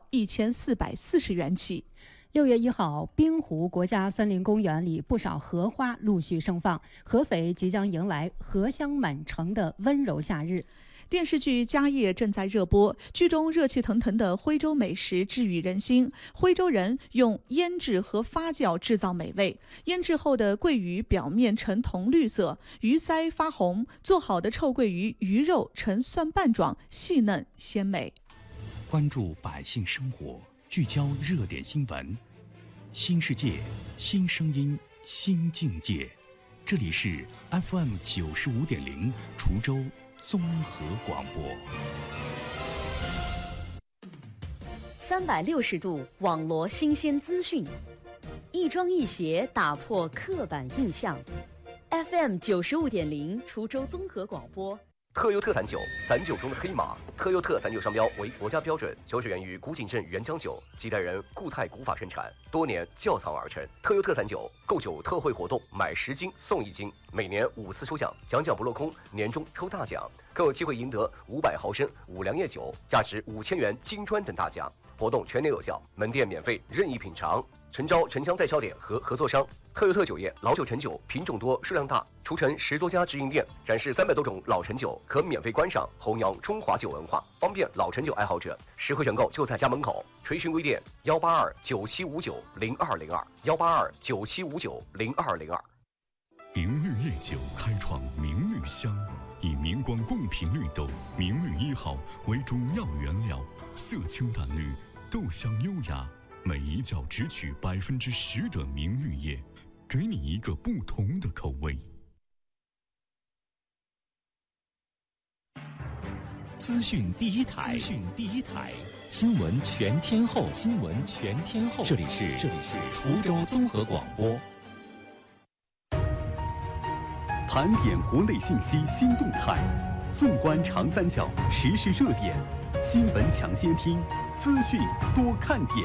1440元起。 6月1号，滨湖国家森林公园里不少荷花陆续盛放，合肥即将迎来荷香满城的温柔夏日。 电视剧《家业》正在热播，剧中热气腾腾的徽州美食治愈人心。徽州人用腌制和发酵制造美味，腌制后的桂鱼表面呈铜绿色，鱼鳃发红，做好的臭桂鱼鱼肉呈蒜瓣状，细嫩鲜美。 关注百姓生活，聚焦热点新闻，新世界，新声音，新境界。这里是 FM 95.0滁州综合广播 ，360度网罗新鲜资讯，一庄一协打破刻板印象。FM 95.0滁州综合广播。 特优特散酒，散酒中的黑马。特优特散酒商标为国家标准，酒水源于古井镇原浆酒，几代人固态古法生产，多年窖藏而成。特优特散酒购酒特惠活动，买10斤送1斤，每年5次抽奖，奖不落空，年终抽大奖，更有机会赢得500毫升五粮液酒，价值5000元金砖等大奖。活动全年有效，门店免费任意品尝。诚招城乡代销点和合作商。特优特酒业老酒陈酒品种多数量大，除城10多家直营店，展示300多种老陈酒，可免费观赏，弘扬中华酒文化，方便老陈酒爱好者实惠选购就在家门口。垂询微店18297590202，18297590202。 明绿夜酒开创明绿香，以明光贡品绿豆明绿1号为主要原料，色清淡绿，豆香优雅，每一窖只取10%的明绿叶，给你一个不同的口味。 资讯第一台，新闻全天候，这里是滁州综合广播。 盘点国内信息新动态，纵观长三角时事热点，新闻抢先听，资讯多看点。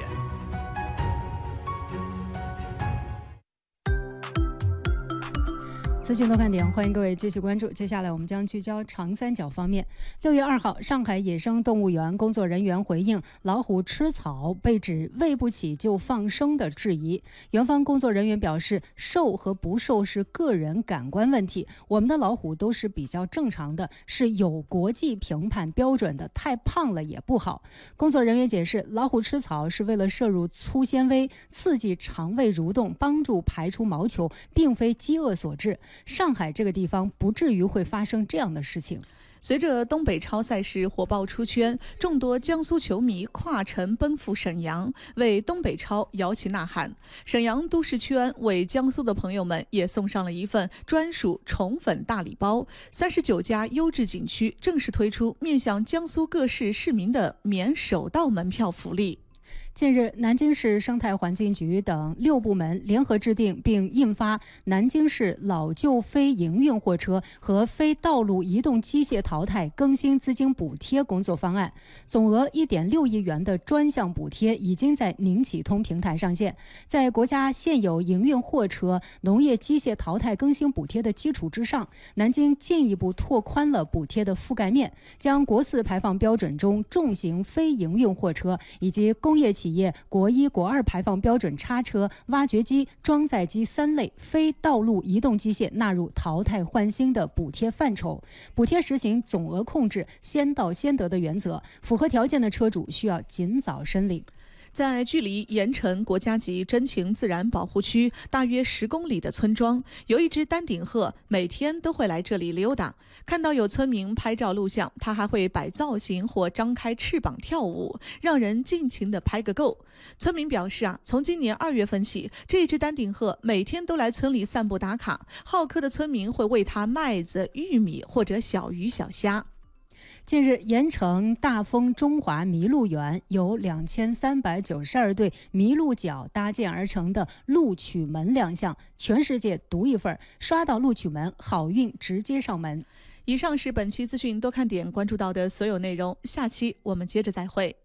资讯多看点，欢迎各位继续关注。接下来我们将聚焦长三角方面。6月2号，上海野生动物园工作人员回应老虎吃草被指喂不起就放生的质疑。园方工作人员表示，瘦和不瘦是个人感官问题，我们的老虎都是比较正常的，是有国际评判标准的，太胖了也不好。工作人员解释，老虎吃草是为了摄入粗纤维，刺激肠胃蠕动，帮助排出毛球，并非饥饿所致。上海这个地方不至于会发生这样的事情。 随着东北超赛事火爆出圈，众多江苏球迷跨城奔赴沈阳，为东北超摇旗呐喊。沈阳都市圈为江苏的朋友们也送上了一份专属宠粉大礼包。39家优质景区正式推出面向江苏各市市民的免首道门票福利。 近日，南京市生态环境局等6部门联合制定并印发《南京市老旧非营运货车和非道路移动机械淘汰更新资金补贴工作方案》，总额1.6亿元的专项补贴已经在宁启通平台上线。在国家现有营运货车、农业机械淘汰更新补贴的基础之上，南京进一步拓宽了补贴的覆盖面，将国4排放标准中重型非营运货车以及工业企业国1、国2排放标准叉车、挖掘机、装载机3类非道路移动机械纳入淘汰换新的补贴范畴。补贴实行总额控制、先到先得的原则，符合条件的车主需要尽早申领。 在距离盐城国家级珍禽自然保护区大约10公里的村庄，有一只丹顶鹤，每天都会来这里溜达。看到有村民拍照录像，它还会摆造型或张开翅膀跳舞，让人尽情地拍个够。村民表示从今年2月份起，这只丹顶鹤每天都来村里散步打卡，好客的村民会喂它麦子、玉米或者小鱼小虾。 近日，盐城大丰中华麋鹿园由2392对麋鹿角搭建而成的鹿曲门亮相，全世界独一份，刷到鹿曲门，好运直接上门。 以上是本期资讯多看点关注到的所有内容，下期我们接着再会。